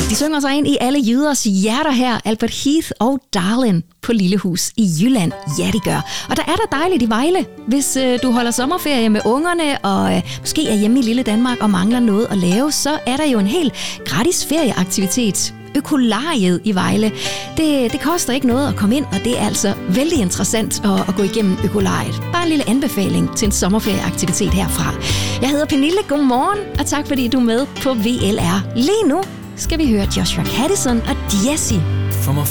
De synger sig ind i alle jyders hjerter her, Albert Heath og Darlin på Lillehus i Jylland. Ja, de gør. Og der er der dejligt i Vejle, hvis du holder sommerferie med ungerne, og måske er hjemme i lille Danmark og mangler noget at lave, så er der jo en helt gratis ferieaktivitet. Økolariet i Vejle. Det koster ikke noget at komme ind, og det er altså vældig interessant at gå igennem Økolariet. Bare en lille anbefaling til en sommerferieaktivitet herfra. Jeg hedder Pernille, godmorgen, og tak fordi du er med på VLR. Lige nu skal vi høre Joshua Caddison og Diazzy.